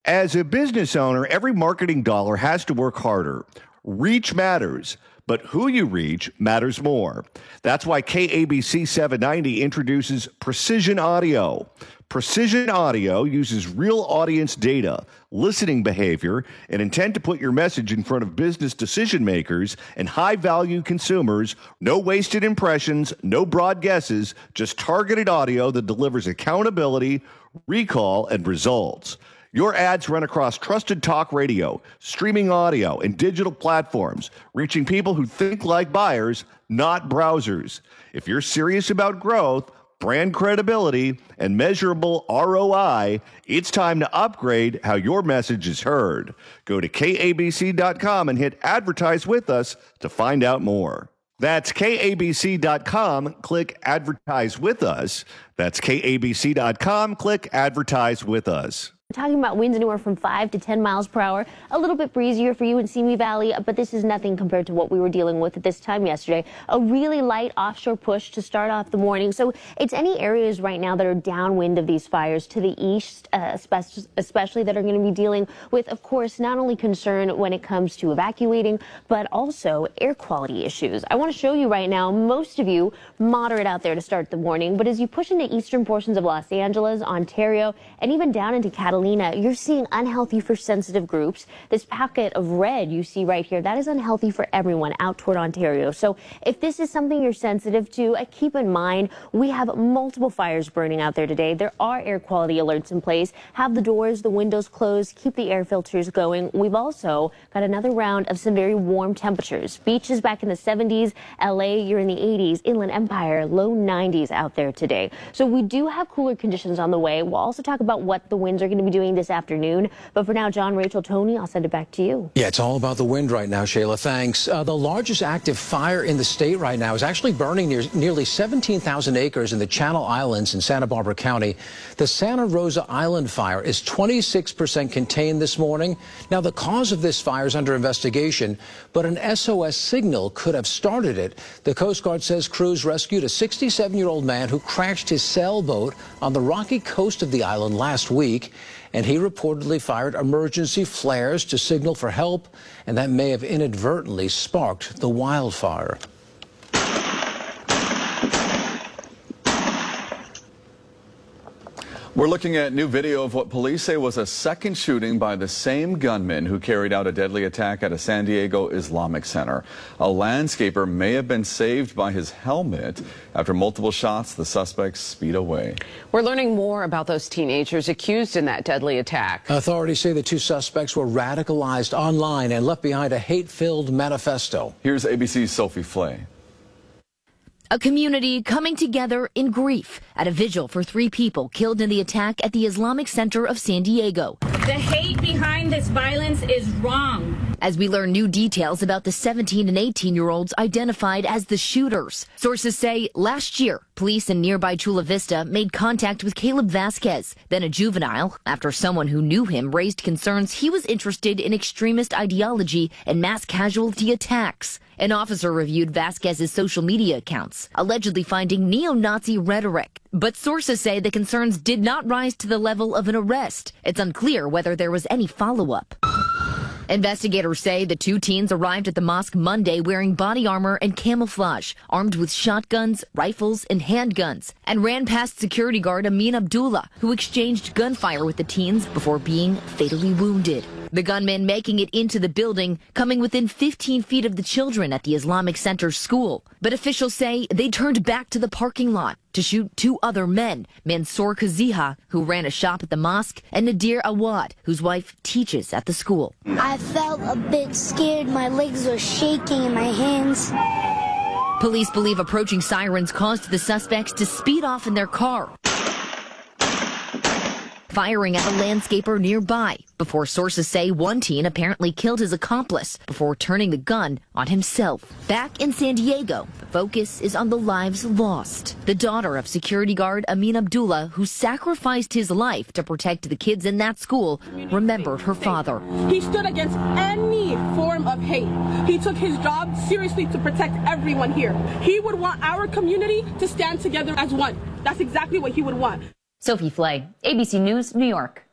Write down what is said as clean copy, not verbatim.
As a business owner, every marketing dollar has to work harder. Reach matters, but who you reach matters more. That's why KABC 790 introduces Precision Audio. Precision Audio uses real audience data, listening behavior, and intent to put your message in front of business decision makers and high-value consumers. No wasted impressions, no broad guesses, just targeted audio that delivers accountability, recall, and results. Your ads run across trusted talk radio, streaming audio, and digital platforms, reaching people who think like buyers, not browsers. If you're serious about growth, brand credibility, and measurable ROI, it's time to upgrade how your message is heard. Go to KABC.com and hit Advertise with Us to find out more. That's KABC.com. Click Advertise with Us. That's KABC.com. Click Advertise with Us. We're talking about winds anywhere from 5 to 10 miles per hour. A little bit breezier for you in Simi Valley, but this is nothing compared to what we were dealing with at this time yesterday. A really light offshore push to start off the morning. So it's any areas right now that are downwind of these fires to the east, especially that are going to be dealing with, of course, not only concern when it comes to evacuating, but also air quality issues. I want to show you right now, most of you moderate out there to start the morning, but as you push into eastern portions of Los Angeles, Ontario, and even down into Catalina, you're seeing unhealthy for sensitive groups. This pocket of red you see right here, that is unhealthy for everyone out toward Ontario. So if this is something you're sensitive to, keep in mind we have multiple fires burning out there today. There are air quality alerts in place. Have the doors, the windows closed, keep the air filters going. We've also got another round of some very warm temperatures. Beaches back in the 70s, LA, you're in the 80s, Inland Empire, low 90s out there today. So we do have cooler conditions on the way. We'll also talk about what the winds are going to be doing this afternoon. But for now, John, Rachel, Tony, I'll send it back to you. Yeah, it's all about the wind right now, Shayla. Thanks. The largest active fire in the state right now is actually burning nearly 17,000 acres in the Channel Islands in Santa Barbara County. The Santa Rosa Island fire is 26% contained this morning. Now, the cause of this fire is under investigation, but an SOS signal could have started it. The Coast Guard says crews rescued a 67-year-old man who crashed his sailboat on the rocky coast of the island last week, and he reportedly fired emergency flares to signal for help, and that may have inadvertently sparked the wildfire. We're looking at new video of what police say was a second shooting by the same gunman who carried out a deadly attack at a San Diego Islamic center. A landscaper may have been saved by his helmet. After multiple shots, the suspects speed away. We're learning more about those teenagers accused in that deadly attack. Authorities say the two suspects were radicalized online and left behind a hate-filled manifesto. Here's ABC's Sophie Flay. A community coming together in grief at a vigil for 3 people killed in the attack at the Islamic Center of San Diego. The hate behind this violence is wrong. As we learn new details about the 17 and 18-year-olds identified as the shooters. Sources say last year, police in nearby Chula Vista made contact with Caleb Vasquez, then a juvenile, after someone who knew him raised concerns he was interested in extremist ideology and mass casualty attacks. An officer reviewed Vasquez's social media accounts, allegedly finding neo-Nazi rhetoric. But sources say the concerns did not rise to the level of an arrest. It's unclear whether there was any follow-up. Investigators say the 2 teens arrived at the mosque Monday wearing body armor and camouflage, armed with shotguns, rifles, and handguns, and ran past security guard Amin Abdullah, who exchanged gunfire with the teens before being fatally wounded. The gunman making it into the building, coming within 15 feet of the children at the Islamic Center school. But officials say they turned back to the parking lot to shoot 2 other men, Mansour Kaziha, who ran a shop at the mosque, and Nadir Awad, whose wife teaches at the school. I felt a bit scared. My legs were shaking in my hands. Police believe approaching sirens caused the suspects to speed off in their car, firing at a landscaper nearby, before sources say one teen apparently killed his accomplice before turning the gun on himself. Back in San Diego, the focus is on the lives lost. The daughter of security guard Amin Abdullah, who sacrificed his life to protect the kids in that school, remembered her father. He stood against any form of hate. He took his job seriously to protect everyone here. He would want our community to stand together as one. That's exactly what he would want. Sophie Flay, ABC News, New York.